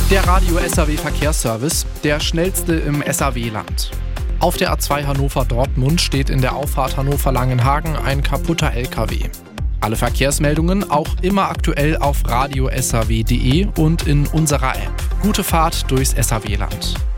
Der Radio SAW Verkehrsservice, der schnellste im SAW-Land. Auf der A2 Hannover-Dortmund steht in der Auffahrt Hannover-Langenhagen ein kaputter LKW. Alle Verkehrsmeldungen auch immer aktuell auf radiosaw.de und in unserer App. Gute Fahrt durchs SAW-Land.